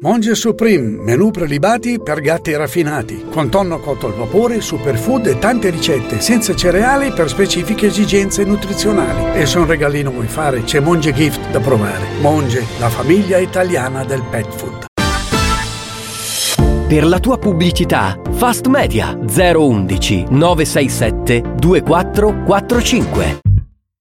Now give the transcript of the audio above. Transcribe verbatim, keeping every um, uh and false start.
Monge Supreme, menù prelibati per gatti raffinati, con tonno cotto al vapore, superfood e tante ricette senza cereali per specifiche esigenze nutrizionali. E se un regalino vuoi fare, c'è Monge Gift da provare. Monge, la famiglia italiana del pet food. Per la tua pubblicità, Fast Media zero uno uno nove sei sette due quattro quattro cinque.